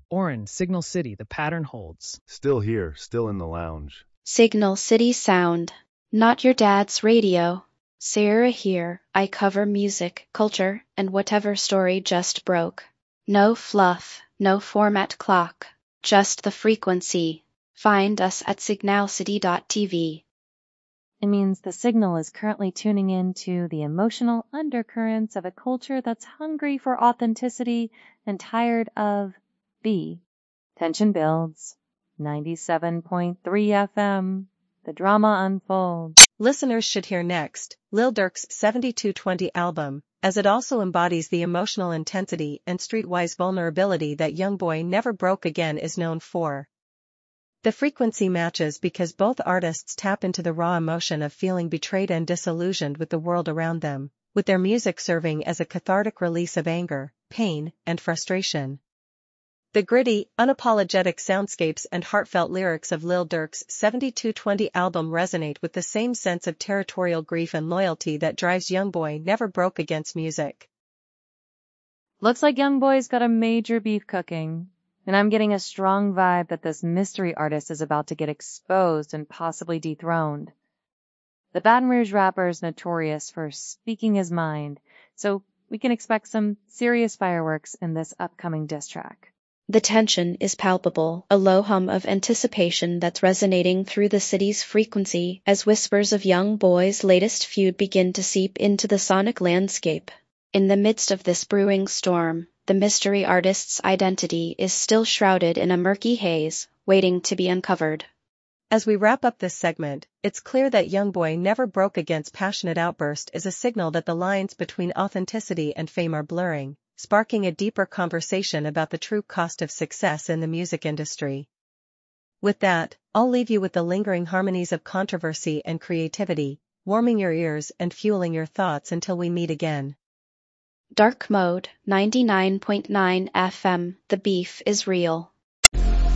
Orin, Signal City, the pattern holds. Still here, still in the lounge. Signal City Sound. Not your dad's radio. Sarah here, I cover music, culture, and whatever story just broke. No fluff, no format clock, just the frequency. Find us at signalcity.tv. It means the signal is currently tuning into the emotional undercurrents of a culture that's hungry for authenticity and tired of B. Tension builds. 97.3 FM. The drama unfolds. Listeners should hear next Lil Durk's 7220 album, as it also embodies the emotional intensity and streetwise vulnerability that Youngboy Never Broke Again is known for. The frequency matches because both artists tap into the raw emotion of feeling betrayed and disillusioned with the world around them, with their music serving as a cathartic release of anger, pain, and frustration. The gritty, unapologetic soundscapes and heartfelt lyrics of Lil Durk's 7220 album resonate with the same sense of territorial grief and loyalty that drives Youngboy Never Broke Again's music. Looks like Youngboy's got a major beef cooking, and I'm getting a strong vibe that this mystery artist is about to get exposed and possibly dethroned. The Baton Rouge rapper is notorious for speaking his mind, so we can expect some serious fireworks in this upcoming diss track. The tension is palpable, a low hum of anticipation that's resonating through the city's frequency as whispers of Youngboy's latest feud begin to seep into the sonic landscape. In the midst of this brewing storm, the mystery artist's identity is still shrouded in a murky haze, waiting to be uncovered. As we wrap up this segment, it's clear that Youngboy Never Broke Again's passionate outburst is a signal that the lines between authenticity and fame are blurring, sparking a deeper conversation about the true cost of success in the music industry. With that, I'll leave you with the lingering harmonies of controversy and creativity, warming your ears and fueling your thoughts until we meet again. Dark Mode, 99.9 FM. The beef is real.